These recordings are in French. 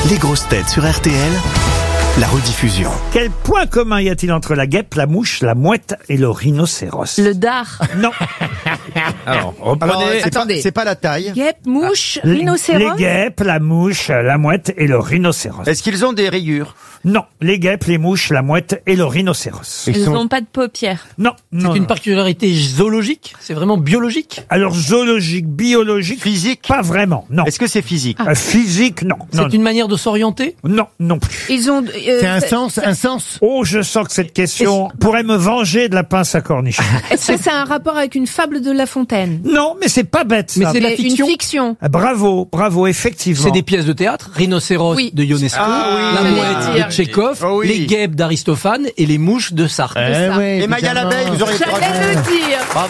Les grosses têtes sur RTL, la rediffusion. Quel point commun y a-t-il entre la guêpe, la mouche, la mouette et le rhinocéros? Le dard. Non. Alors, reprenez. C'est pas la taille. Guêpe, mouche, Les rhinocéros. guêpes, la mouche, la mouette et le rhinocéros. Est-ce qu'ils ont des rayures? Non. Les guêpes, les mouches, la mouette et le rhinocéros. Ils n'ont pas de paupières. Non. Non. C'est une particularité zoologique? C'est vraiment biologique? Alors, zoologique, biologique. Physique? Pas vraiment. Non. Est-ce que c'est physique? Physique, non. Non, C'est une manière de s'orienter? non, non plus. Ils ont. C'est un sens. Oh, je sens que cette question pourrait me venger de la pince à cornichon. Est-ce que c'est un rapport avec une fable de La Fontaine? Non, mais c'est pas bête, ça. Mais c'est de la Une fiction? fiction. Ah, bravo, bravo, effectivement. C'est des pièces de théâtre? Rhinocéros Oui. de Ionesco, la j'allais mouette dire. de Tchekhov, Oh oui. les guêpes d'Aristophane et les mouches de Sartre. ça. Ouais, Et Maya évidemment. l'abeille, vous auriez pas J'allais le dire. Bravo.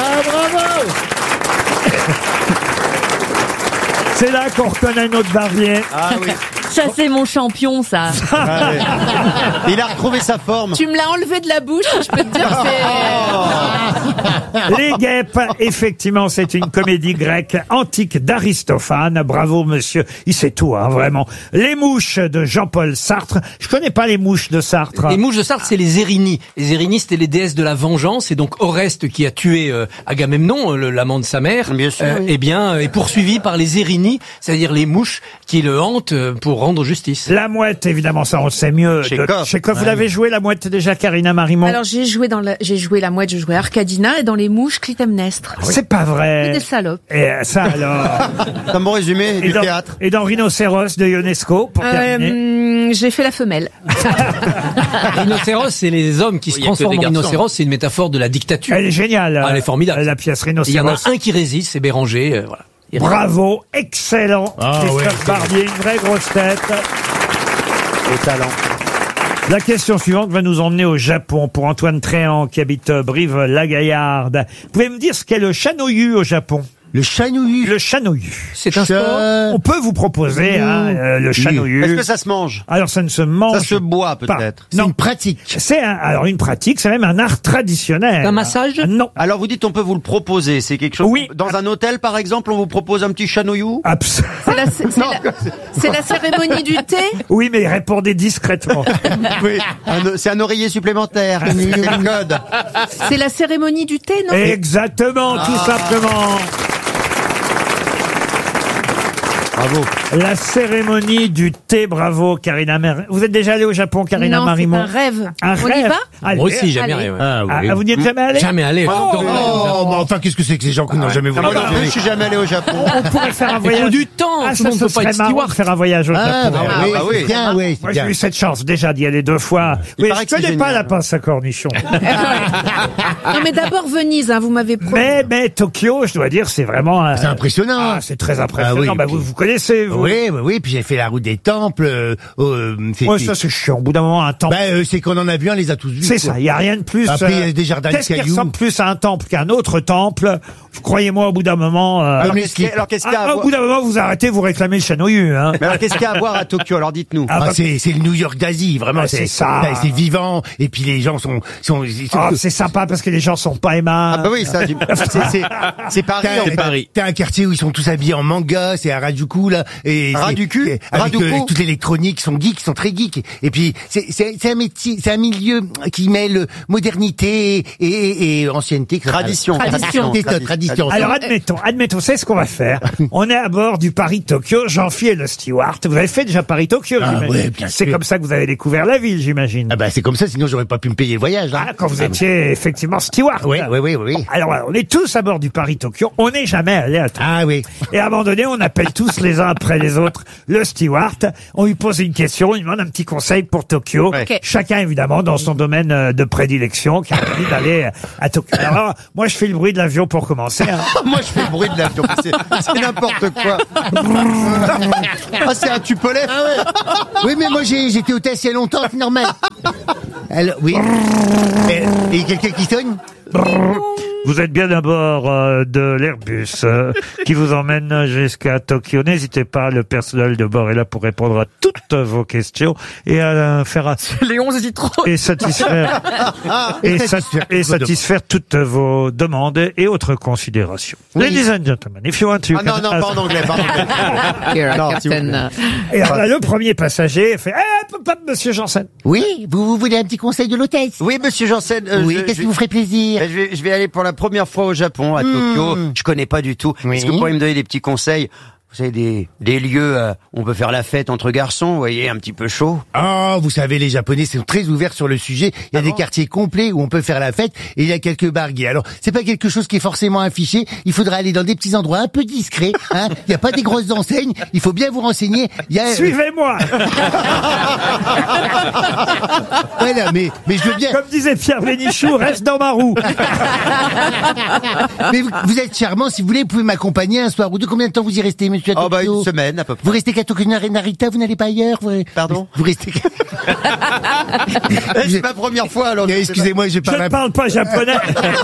C'est là qu'on reconnaît notre Barbier. Ah oui. Ça, c'est mon champion, ça. Il a retrouvé sa forme. Tu me l'as enlevé de la bouche, je peux te dire que c'est. Les guêpes, effectivement, c'est une comédie grecque antique d'Aristophane. Bravo, monsieur. Il sait tout, hein, vraiment. Les mouches de Jean-Paul Sartre. Je connais pas les mouches de Sartre. Les mouches de Sartre, c'est les Érini. Les Érini, c'était les déesses de la vengeance, et donc Oreste, qui a tué Agamemnon, l'amant de sa mère, Bien sûr, oui. eh bien, est poursuivi par les Érini, c'est-à-dire les mouches qui le hantent pour rendre justice. La mouette, évidemment, ça on le sait mieux. Tchekhov. Tchekhov, vous l'avez joué, la mouette, déjà, Karina Marimont? Alors, j'ai joué la mouette, j'ai joué Arcadina, et dans les mouches, Clytemnestre. C'est pas vrai. Des salopes. Et ça, alors. C'est un bon résumé du théâtre. Et dans Rhinocéros de Ionesco, pour terminer. J'ai fait la femelle. Rhinocéros, c'est les hommes qui se transforment en rhinocéros, c'est une métaphore de la dictature. Elle est géniale. Ah, elle est formidable. La pièce Il y en Rhinocéros. a un qui résiste, c'est Béranger, voilà. Bravo, excellent. Christophe ouais, Barbier, une vraie grosse tête. Au talent. La question suivante va nous emmener au Japon pour Antoine Tréant qui habite Brive-la-Gaillarde. Pouvez me dire ce qu'est le chanoyu au Japon? Le chanouillu. Le chanoyu. C'est un sport. On peut vous proposer le chanoyu. Est-ce que ça se mange? Alors ça ne se mange Ça se boit pas. peut-être. C'est Non, une pratique. c'est alors une pratique, c'est même un art traditionnel. Un massage? Non. Alors vous dites on peut vous le proposer, c'est quelque chose. Oui. Dans un hôtel par exemple, on vous propose un petit chanoyou. C'est la cérémonie du thé. Oui, mais répondez discrètement. Oui. C'est un oreiller supplémentaire. C'est le code. C'est la cérémonie du thé, non? Exactement, tout simplement. Bravo. La cérémonie du thé, bravo Karina Marimont. Vous êtes déjà allé au Japon, Karina Non, Marimont? c'est un rêve. Un On y rêve. va? Allez. Moi aussi, jamais Allez. allé. Ouais. Ah, vous n'y êtes jamais allé? Jamais allé. Oh, mais enfin, qu'est-ce que c'est que ces gens qui n'ont jamais voulu Moi non plus, je suis jamais allé au Japon. On pourrait faire un Il faut voyage. du temps. Ah, Tout ça, le monde ce peut pas serait être marrant de steward. faire un voyage au Japon. oui. c'est bien, oui, c'est Moi, j'ai bien. eu cette chance déjà d'y aller 2 fois. Oui, paraît je que c'est connais pas génial. la pince à cornichon. Non, mais d'abord Venise, hein, vous m'avez promis. mais Tokyo, je dois dire, c'est vraiment... C'est impressionnant. Ah, c'est très impressionnant. Ah oui, Bah, puis- vous connaissez, vous? Oui, puis j'ai fait la route des temples. Ouais, ça c'est chiant. Au bout d'un moment, un temple. C'est qu'on en a vu, on les a tous vus. C'est quoi. ça, il n'y a rien de plus. Après, il y a des jardins de Qu'est-ce qui cailloux. ressemble plus à un temple qu'un autre temple? Croyez-moi, au bout d'un moment... Alors mais qu'est-ce qu'il y a à au voir? bout d'un moment, vous arrêtez, vous réclamez le chanoyu, hein. Mais alors qu'est-ce qu'il y a à voir à Tokyo? Alors dites-nous. Ah, bah, C'est le New York d'Asie, vraiment. Ah, c'est ça. C'est vivant. Et puis les gens sont c'est sympa parce que les gens sont pas aimables. Ah bah oui, ça, c'est Paris. en fait. T'as un quartier où ils sont tous habillés en manga, c'est à Harajuku là. Et Harajuku c'est- avec Harajuku toute l'électronique, sont geeks, sont très geeks. Et puis c'est un métier, c'est un milieu qui mêle modernité et ancienneté. Tradition. Tradition. Alors admettons, c'est ce qu'on va faire. On est à bord du Paris-Tokyo, Jean-Phi et le steward. Vous avez fait déjà Paris-Tokyo, j'imagine. ouais, bien C'est sûr. comme ça que vous avez découvert la ville, j'imagine. Ah bah c'est comme ça, sinon j'aurais pas pu me payer le voyage. Hein. Ah, quand vous étiez effectivement steward. Oui. Alors voilà, on est tous à bord du Paris-Tokyo. On n'est jamais allé à Tokyo. Ah oui. Et à un moment donné, on appelle tous les uns après les autres le steward. On lui pose une question, on lui demande un petit conseil pour Tokyo. Ouais. Ok. Chacun, évidemment, dans son domaine de prédilection, qui a envie d'aller à Tokyo. Alors, moi, je fais le bruit de l'avion pour commencer. Hein. Moi, je fais le bruit de l'avion. C'est n'importe quoi. Ah, c'est un Tupolev. Oui, mais moi j'étais hôtesse il y a longtemps, c'est normal. Alors, oui. Et quelqu'un qui sonne? Vous êtes bien à bord de l'Airbus qui vous emmène jusqu'à Tokyo. N'hésitez pas, le personnel de bord est là pour répondre à toutes vos questions et à faire Léon hésite trop. et satisfaire satisfaire toutes vos demandes et autres considérations. Oui. Ladies and gentlemen, if you want to... Ah non, non, pas en anglais, pas en anglais. Non, s'il vous plaît. Et alors là, le premier passager fait monsieur Janssen. Oui, vous voulez un petit conseil de l'hôtesse? Oui, monsieur Janssen. Oui, qu'est-ce qui vous ferait plaisir? Je vais aller pour la première fois au Japon, à Tokyo. Je connais pas du tout. Oui. Est-ce que vous pourriez me donner des petits conseils? Vous savez, des lieux où on peut faire la fête entre garçons, vous voyez, un petit peu chaud. Ah, vous savez, les Japonais sont très ouverts sur le sujet. Il y a des quartiers complets où on peut faire la fête et il y a quelques bars gays. Alors, c'est pas quelque chose qui est forcément affiché. Il faudra aller dans des petits endroits un peu discrets. Hein. Il n'y a pas des grosses enseignes. Il faut bien vous renseigner. Il y a, Suivez-moi. voilà, mais je veux bien. Comme disait Pierre Bénichou, reste dans ma roue. Mais vous êtes charmant. Si vous voulez, vous pouvez m'accompagner un soir ou deux. Combien de temps vous y restez, monsieur? Oh, bah, une semaine, à peu près. Vous restez qu'à Tokyo Narita, vous n'allez pas ailleurs? Pardon? Vous restez C'est ma première fois, alors. Excusez-moi, Je ne parle pas japonais.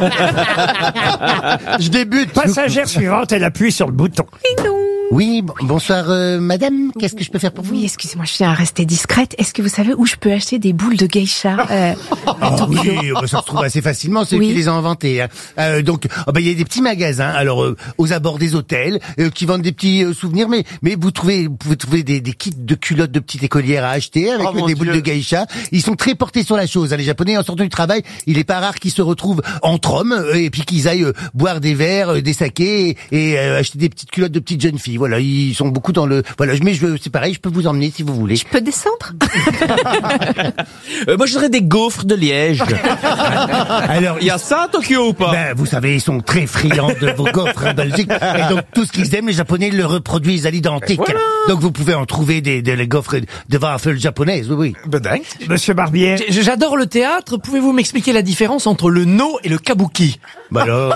Je débute. Passagère suivante, elle appuie sur le bouton. Oui, bonsoir, madame. Qu'est-ce que je peux faire pour vous? Oui, excusez-moi, je tiens à rester discrète. Est-ce que vous savez où je peux acheter des boules de geisha à Tokyo? Oui, ça se trouve assez facilement, ceux Oui. qui les ont inventés. Hein. Donc, il y a des petits magasins, alors aux abords des hôtels, qui vendent des petits souvenirs, mais vous pouvez trouver des kits de culottes de petites écolières à acheter avec Oh, des boules de geisha. Ils sont très portés sur la chose. Hein, les Japonais, en sortant du travail, il est pas rare qu'ils se retrouvent entre hommes et puis qu'ils aillent boire des verres, des sakés et acheter des petites culottes de petites jeunes filles. Voilà, ils sont beaucoup dans le... Voilà, mais c'est pareil, je peux vous emmener si vous voulez. Je peux descendre? Moi, je voudrais des gaufres de Liège. Alors, Il y a ça à Tokyo ou pas? ben, vous savez, ils sont très friands de vos gaufres en Belgique. Et donc, tout ce qu'ils aiment, les Japonais le reproduisent à l'identique. Voilà. Donc, vous pouvez en trouver des gaufres de waffles japonaises, oui. Monsieur Barbier. J'adore le théâtre. Pouvez-vous m'expliquer la différence entre le no et le kabuki? Bah alors,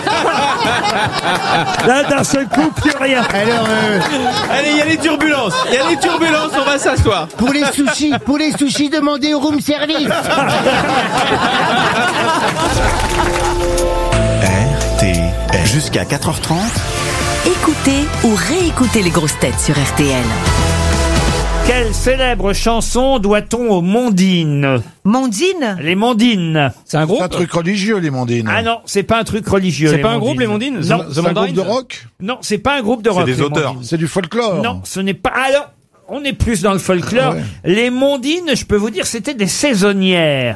Là, d'un seul coup, plus rien. alors Allez, il y a les turbulences. Il y a les turbulences, on va s'asseoir. pour les sushis, demandez au room service. RTL. Jusqu'à 4h30. Écoutez ou réécoutez les grosses têtes sur RTL. Quelle célèbre chanson doit-on aux Mondines? Mondine? Les Mondines. C'est un groupe? Un truc religieux, les Mondines. Ah non, c'est pas un truc religieux. C'est pas un groupe, les Mondines? Non, C'est un groupe de rock? non, c'est pas un groupe de rock. des les auteurs. Mondines. C'est du folklore. Non, ce n'est pas. Alors, on est plus dans le folklore. Ouais. Les Mondines, je peux vous dire, c'était des saisonnières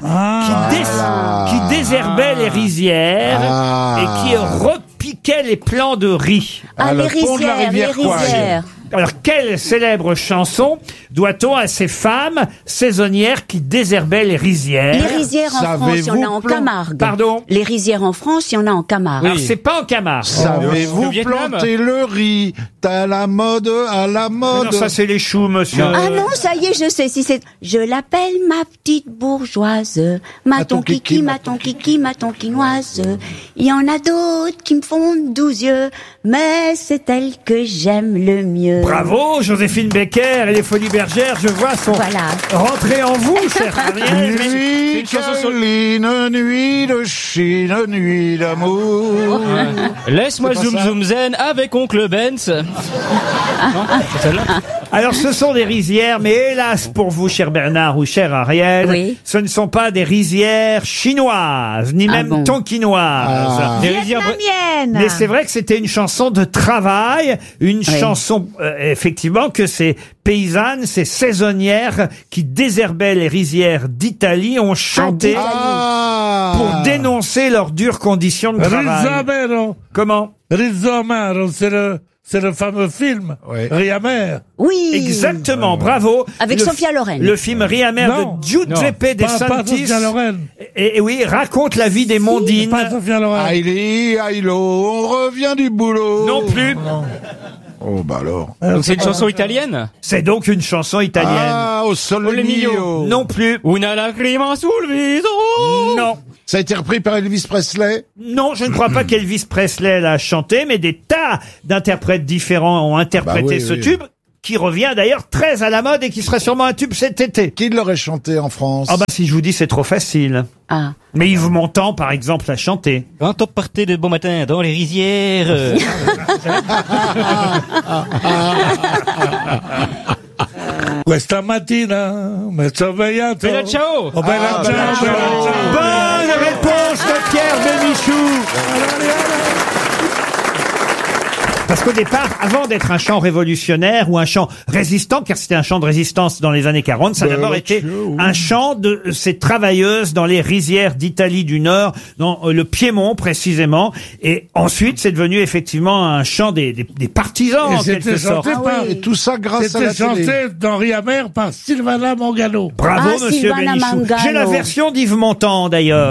qui désherbaient les rizières et qui repiquaient les plants de riz. Ah, le pont de la rivière Kwai. Alors, quelle célèbre chanson doit-on à ces femmes saisonnières qui désherbaient les rizières? Les rizières en France, il y en a en Camargue. Pardon? Les rizières en France, il y en a en Camargue. Alors, c'est pas en Camargue. Savez-vous planter le riz? T'as la mode, à la mode. Non, ça c'est les choux, monsieur. Ah non, ça y est, je sais si c'est... Je l'appelle ma petite bourgeoise, ma ton kiki, ma ton kiki, ma ton quinoise. Il y en a d'autres qui me font 12 yeux, mais c'est elle que j'aime le mieux. Bravo, Joséphine Becker et les Folies Bergères, je vois sont rentrés en vous, cher Ariel. Nuit Caroline, nuit de Chine, nuit d'amour. Laisse-moi C'est pas zoom ça zoom zen avec oncle Benz. Non, c'est celle-là. Alors, ce sont des rizières, mais hélas pour vous, cher Bernard ou cher Ariel, Oui. ce ne sont pas des rizières chinoises, ni même bon tonkinoises. Des rizières. Vietnamienne. Mais c'est vrai que c'était une chanson de travail, une chanson, effectivement, que ces paysannes, ces saisonnières qui désherbaient les rizières d'Italie ont chanté pour dénoncer leurs dures conditions de travail. Rizzamero. Comment? Rizzamero, c'est le fameux film. Riamer. Oui. Exactement, bravo. Avec Le Sophia Loren. Le film Riamer de Giuseppe De Santis. Sophia Loren. Et oui, raconte la vie des Mondines. Pas Sophia Loren. Aïli, Aïlo, on revient du boulot. Non plus. Oh, bah alors. Donc c'est une chanson italienne? C'est donc une chanson italienne. Ah, au sole mio. Non plus. Una lacrima sul viso. Non. Ça a été repris par Elvis Presley. Non, je ne crois pas qu'Elvis Presley l'a chanté, mais des tas d'interprètes différents ont interprété ce tube. qui revient d'ailleurs très à la mode et qui sera sûrement un tube cet été. Qui l'aurait chanté en France? Ah bah si je vous dis c'est trop facile. Ah. Mais Yves Montand par exemple l'a chanté. Quand on partait de bon matin dans les rizières. Questa mattina mi svegliato. Bella ciao. Oh, bella ciao, bella ciao. Bonne réponse de Pierre Bénichou. Parce qu'au départ, avant d'être un chant révolutionnaire ou un chant résistant, car c'était un chant de résistance dans les années 40, ça a d'abord été un chant de ces travailleuses dans les rizières d'Italie du Nord, dans le Piémont précisément. Et ensuite, c'est devenu effectivement un chant des partisans, en quelque sorte. Et tout ça grâce à la télé. C'était chanté dans Riamère par Sylvana Mangano. Bravo, monsieur Sylvana Bénichou. Mangano. J'ai la version d'Yves Montand, d'ailleurs.